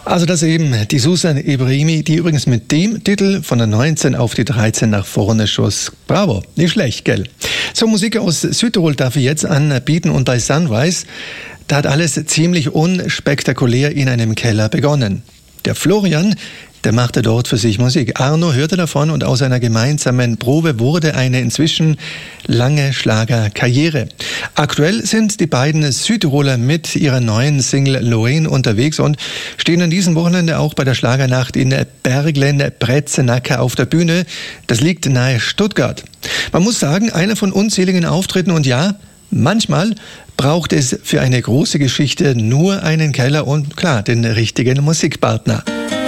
Also das eben die Susan Ebrahimi, die übrigens mit dem Titel von der 19 auf die 13 nach vorne schoss. Bravo, nicht schlecht, gell? So, Musik aus Südtirol darf ich jetzt anbieten und bei Sunrise, da hat alles ziemlich unspektakulär in einem Keller begonnen. Der Florian, der machte dort für sich Musik. Arno hörte davon und aus einer gemeinsamen Probe wurde eine inzwischen lange Schlagerkarriere. Aktuell sind die beiden Südtiroler mit ihrer neuen Single Loen unterwegs und stehen an diesem Wochenende auch bei der Schlagernacht in Berglen-Bretzenacker auf der Bühne. Das liegt nahe Stuttgart. Man muss sagen, einer von unzähligen Auftritten und ja, manchmal braucht es für eine große Geschichte nur einen Keller und klar, den richtigen Musikpartner.